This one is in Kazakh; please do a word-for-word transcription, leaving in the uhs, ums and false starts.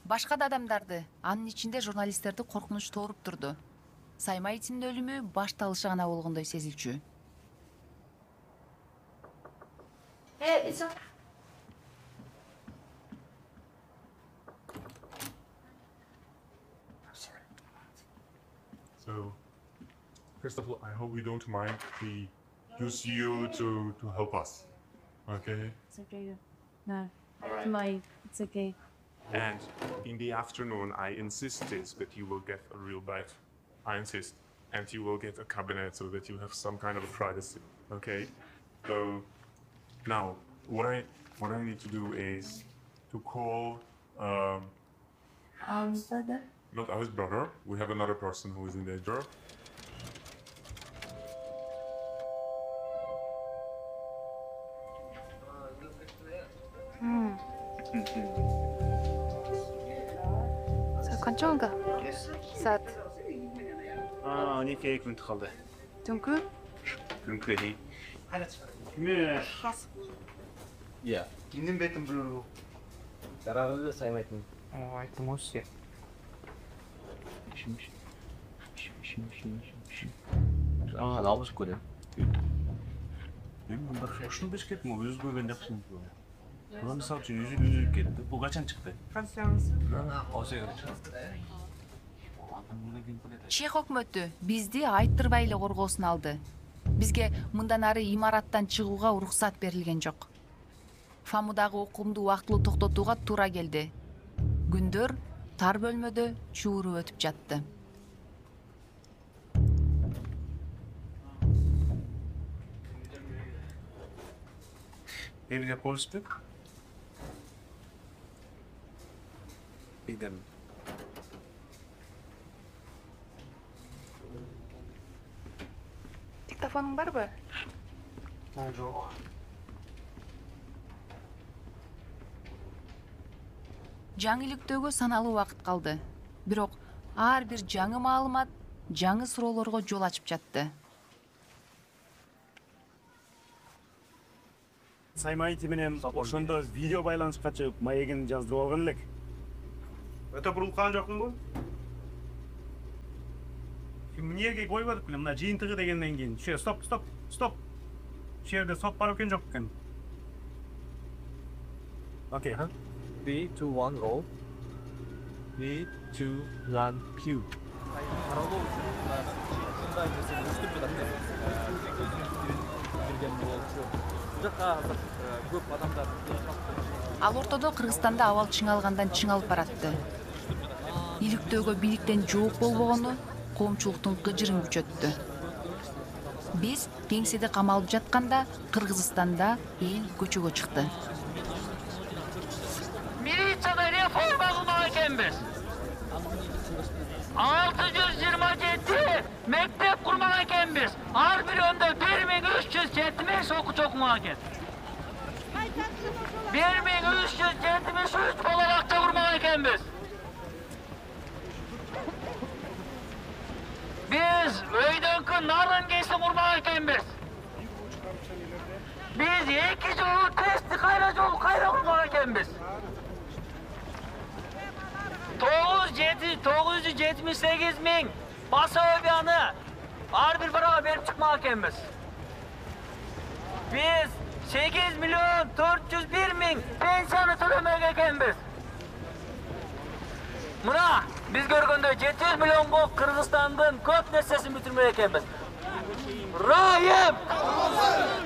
Башка да адамдарды, анын ичинде журналисттерди коркунуч тооруп турду. Саймаевдин өлүмү башталышы гана болгондой сезилчү. Hey, it's okay. Sorry. So, first of all, I hope you don't mind we use you to, to help us. Okay? It's okay. No, it's my, it's okay. And in the afternoon, I insisted that you will get a real bed. I insist. And you will get a cabinet so that you have some kind of privacy. Okay? So, now, what I what I need to do is to call um, Um, brother? not our brother. We have another person who is in danger. Saat qancha Saat 아, не керек минут қалды. түнкү? Күнкү дейін. Иә, киндин бетин билүү. Жарагы саймайтын. Айттым ғой сізге. Ишім, ишім. Ишім, ишім, ишім, ишім. Аны алып көрем. Мен бұндар ушуну бериш керек, мо өзү көргөн жакшы. Мына мисалы үчүн өзү өзү кетти. Бул качан чыкты? Осы керек. Чех өкмөтү бизди айттырбай эле коргоосуна алды. Бизге мындан ары имараттан чыгууга уруксат берилген жок. Фамудагы окуумду убактылуу токтотууга туура келди. Күндөр тар бөлмөдө чууру өтүп жатты. Элге полиспек? Бидем. Диктофонуң барбы? Жок. Жаңылыктөөгө саналуу убакыт калды. Бирок ар бир жаңы маалымат жаңы суроолорго жол ачып жатты. Саймаев менен ошондо видео байланышка чыгып, маегин жазып алган элек. Өтө бурулган жокмунбу? Эмнеге койбодук беле, мына жыйынтыгы дегенден кийин. Ше, стоп, стоп, стоп. Şu жерде сот бар экен жок экен. Окей, ха? three, two, one, roll. three, two, one, cue. қаралу үшін сондай нәрсені өстіп жатады. Жүрген болушы. Бұл жаққа көп адамдар Ал ортодо Кыргызстанда абал чыңалгандан чыңалып баратты. Иликтөөгө бийликтен жооп болбогону коомчулуктун кыжырын күчөттү. Биз кеңседе камалып жатканда Кыргызстанда эл көчөгө чыкты. Милицияда реформа кылмак экенбиз. алты жүз жыйырма жети мектеп курмак экенбиз. Ар бирөөндө бир миң үч жүз жетимиш окуучу окумак экен. бир миң үч жүз жетимиш үч бала бакча курмак экенбиз. Biz өйдөнкү нарын кейсин курмак экенбиз. Biz эки жолу тестти кайра жолу кайра курмак экенбиз. тогуз жүз жетимиш сегиз миң басобияны ар бир барага берип чыкмак экенбиз. Biz сегиз миллион төрт жүз бир миң пенсияны төлөмөк экенбиз. Мына биз көргөндөй жети жүз миллионго Кыргызстандын көп нерсесин бүтүрмөк экенбиз. Райым!